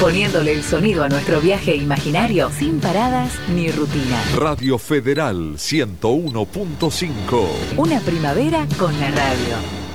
poniéndole el sonido a nuestro viaje imaginario sin paradas ni rutina. Radio Federal 101.5. Una primavera con la radio.